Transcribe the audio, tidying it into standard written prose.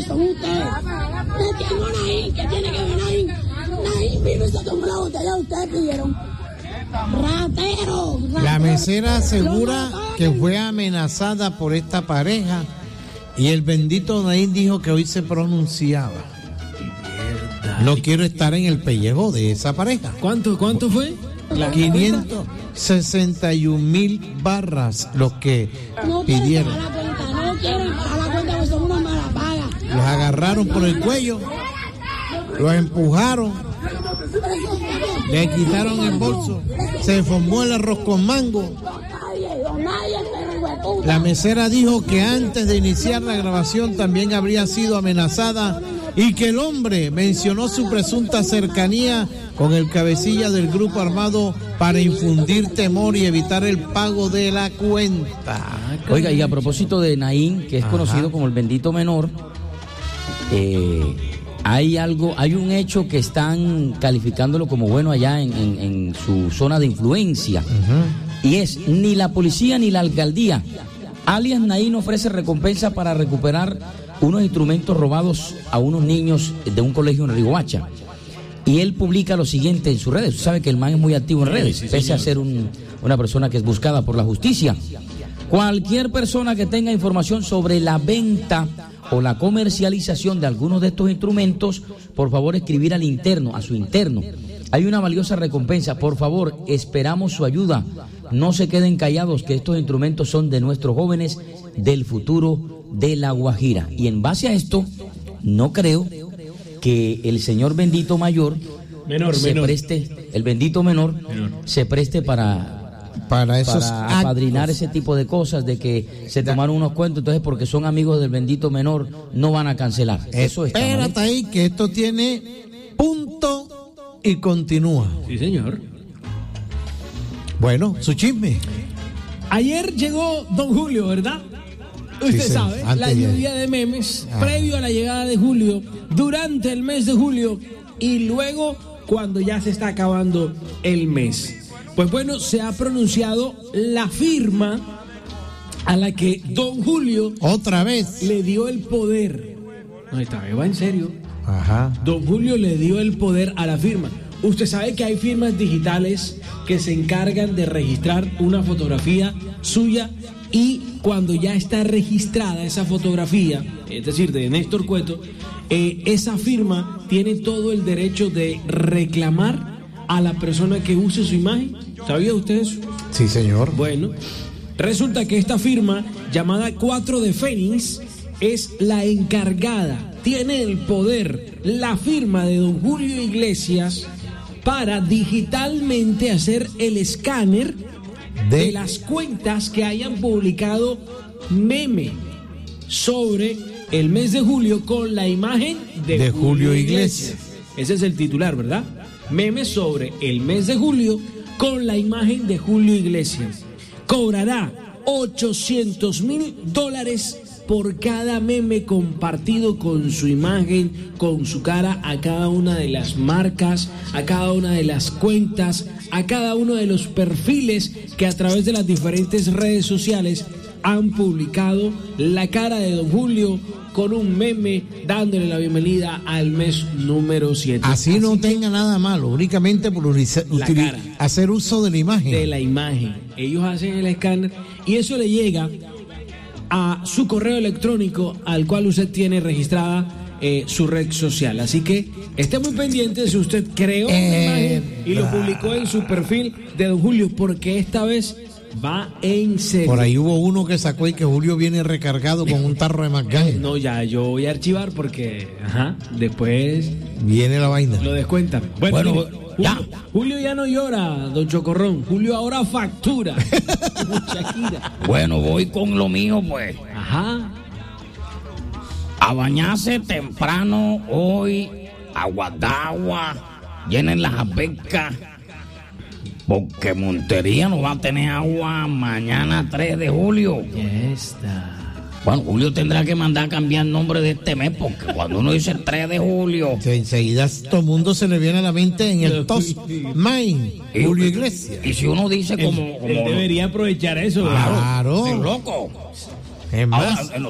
son ustedes. Metiendo a Naín, ¿qué tiene que ver Naín? Naín vino y se tomó la botella, ustedes pidieron. Ratero. La mesera asegura que fue amenazada por esta pareja y el bendito Naín dijo que hoy se pronunciaba. No quiero estar en el pellejo de esa pareja. ¿Cuánto fue? 561,000 barras los que pidieron. No quieren pagar la cuenta porque son una mala paga. Los agarraron por el cuello, los empujaron, le quitaron el bolso, se formó el arroz con mango. La mesera dijo que antes de iniciar la grabación también habría sido amenazada y que el hombre mencionó su presunta cercanía con el cabecilla del grupo armado para infundir temor y evitar el pago de la cuenta. Oiga, y a propósito de Naín, que es conocido como el bendito menor, hay un hecho que están calificándolo como bueno allá en su zona de influencia, y es ni la policía ni la alcaldía, alias Naín, ofrece recompensa para recuperar unos instrumentos robados a unos niños de un colegio en Riohacha. Y él publica lo siguiente en sus redes. Usted sabe que el man es muy activo en redes, pese a ser una persona que es buscada por la justicia. Cualquier persona que tenga información sobre la venta o la comercialización de algunos de estos instrumentos, por favor escribir a su interno. Hay una valiosa recompensa, por favor, esperamos su ayuda. No se queden callados, que estos instrumentos son de nuestros jóvenes del futuro de La Guajira. Y en base a esto, no creo que el señor bendito mayor el bendito menor se preste para apadrinar ese tipo de cosas, de que se tomaron unos cuentos, entonces porque son amigos del bendito menor no van a cancelar. Eso está mal. Espérate ahí, que esto tiene punto y continúa. Sí, señor. Bueno, su chisme. Ayer llegó Don Julio, ¿verdad? Usted sabe, la lluvia de memes previo a la llegada de Julio, durante el mes de julio y luego cuando ya se está acabando el mes. Pues bueno, se ha pronunciado la firma a la que Don Julio otra vez le dio el poder. No, esta vez va en serio. Ajá. Don Julio le dio el poder a la firma. Usted sabe que hay firmas digitales que se encargan de registrar una fotografía suya, y cuando ya está registrada esa fotografía, es decir, de Néstor Cueto, esa firma tiene todo el derecho de reclamar a la persona que use su imagen. ¿Sabía usted eso? Sí, señor. Bueno, resulta que esta firma, llamada 4 de Fénix, es la encargada, tiene el poder, la firma de Don Julio Iglesias, para digitalmente hacer el escáner de las cuentas que hayan publicado meme sobre el mes de julio con la imagen de Julio Iglesias. Ese es el titular, ¿verdad? Meme sobre el mes de julio con la imagen de Julio Iglesias. Cobrará $800,000 por cada meme compartido con su imagen, con su cara, a cada una de las marcas, a cada una de las cuentas, a cada uno de los perfiles que a través de las diferentes redes sociales han publicado la cara de Don Julio con un meme dándole la bienvenida al mes número 7. Así no tenga nada malo, únicamente por hacer uso de la imagen. De la imagen. Ellos hacen el escáner y eso le llega a su correo electrónico al cual usted tiene registrada su red social. Así que esté muy pendiente si usted creó una imagen y lo publicó en su perfil de Don Julio, porque esta vez va en serio. Por ahí hubo uno que sacó y que Julio viene recargado con un tarro de McGann. No, ya yo voy a archivar porque después viene la vaina. Lo descuentan. Bueno, ya. Julio ya no llora, don Chocorrón. Julio ahora factura. Bueno, voy con lo mío, pues. Ajá. A bañarse temprano hoy, agua, llenen las albercas, porque Montería no va a tener agua mañana 3 de julio. Ya está. Bueno, Julio tendrá que mandar a cambiar el nombre de este mes, porque cuando uno dice 3 de julio... enseguida todo el mundo se le viene a la mente en el top mind, Julio Iglesias. Y si uno dice como él debería aprovechar eso. Claro. Es loco. Es más... Ahora,